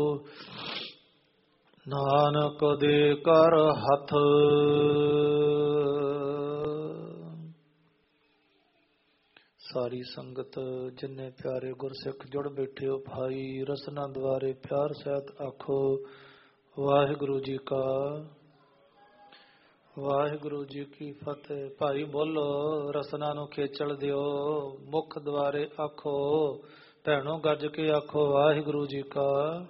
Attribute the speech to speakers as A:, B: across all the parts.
A: ਨਾਨਕ ਦੇ ਕਰ ਹੱਥ। ਸਾਰੀ ਸੰਗਤ ਜਿੰਨੇ ਪਿਆਰੇ ਗੁਰਸਿੱਖ ਜੁੜ ਬੈਠੇ ਹੋ ਭਾਈ ਰਸਨਾ ਦੁਆਰੇ ਪਿਆਰ ਸਹਿਤ ਆਖੋ ਵਾਹਿਗੁਰੂ ਜੀ ਕਾ ਵਾਹਿਗੁਰੂ ਜੀ ਕੀ ਫਤਿਹ। ਭਾਈ ਬੋਲੋ ਰਸਨਾ ਨੂੰ ਖੇਚਲ ਦਿਓ, ਮੁੱਖ ਦੁਆਰੇ ਆਖੋ, ਭੈਣੋ ਗੱਜ ਕੇ ਆਖੋ ਵਾਹਿਗੁਰੂ ਜੀ ਕਾ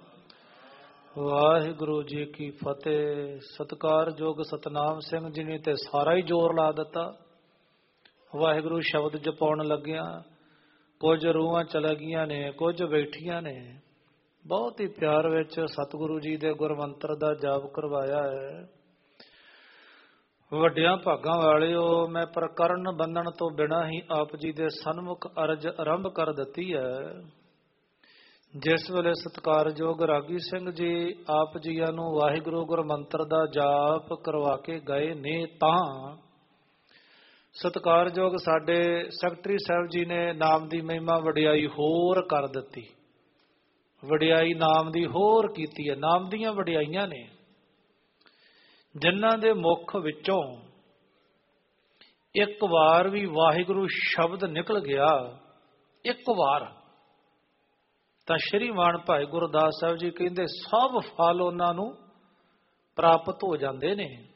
A: ਵਾਹਿਗੁਰੂ ਜੀ ਕੀ ਫਤਿਹ। ਸਤਿਕਾਰਯੋਗ ਸਤਨਾਮ ਸਿੰਘ ਜੀ ਨੇ ਤੇ ਸਾਰਾ ਹੀ ਜ਼ੋਰ ਲਾ ਦਿੱਤਾ ਵਾਹਿਗੁਰੂ ਸ਼ਬਦ ਜਪਾਉਣ ਲੱਗਿਆ। ਕੁਝ ਰੂਹਾਂ ਚਲੇ ਗਈਆਂ ਨੇ, ਕੁਝ ਬੈਠੀਆਂ ਨੇ। ਬਹੁਤ ਹੀ ਪਿਆਰ ਵਿੱਚ ਸਤਿਗੁਰੂ ਜੀ ਦੇ ਗੁਰਮੰਤਰ ਦਾ ਜਾਪ ਕਰਵਾਇਆ ਹੈ। ਵੱਡਿਆਂ ਭਾਗਾਂ ਵਾਲਿਓ, ਮੈਂ ਪ੍ਰਕਰਨ ਬੰਨਣ ਤੋਂ ਬਿਨਾਂ ਹੀ ਆਪ ਜੀ ਦੇ ਸਨਮੁਖ ਅਰਜ ਆਰੰਭ ਕਰ ਦਿੱਤੀ ਹੈ। ਜਿਸ ਵੇਲੇ ਸਤਿਕਾਰਯੋਗ ਰਾਗੀ ਸਿੰਘ ਜੀ ਆਪ ਜੀਆਂ ਨੂੰ ਵਾਹਿਗੁਰੂ ਗੁਰਮੰਤਰ ਦਾ ਜਾਪ ਕਰਵਾ ਕੇ ਗਏ ਨੇ, ਤਾਂ ਸਤਿਕਾਰਯੋਗ ਸਾਡੇ ਸੈਕਟਰੀ ਸਾਹਿਬ ਜੀ ਨੇ ਨਾਮ ਦੀ ਮਹਿਮਾ ਵਡਿਆਈ ਹੋਰ ਕਰ ਦਿੱਤੀ। ਵਡਿਆਈ ਨਾਮ ਦੀ ਹੋਰ ਕੀਤੀ ਹੈ। ਨਾਮ ਦੀਆਂ ਵਡਿਆਈਆਂ ਨੇ ਜਿਨ੍ਹਾਂ ਦੇ ਮੁਖ ਵਿੱਚੋਂ ਇੱਕ ਵਾਰ ਵੀ ਵਾਹਿਗੁਰੂ ਸ਼ਬਦ ਨਿਕਲ ਗਿਆ, ਇੱਕ ਵਾਰ, ਤਾਂ ਸ਼੍ਰੀਮਾਨ ਭਾਈ ਗੁਰਦਾਸ ਸਾਹਿਬ ਜੀ ਕਹਿੰਦੇ ਸਭ ਫਲ ਉਹਨਾਂ ਨੂੰ ਪ੍ਰਾਪਤ ਹੋ ਜਾਂਦੇ ਨੇ।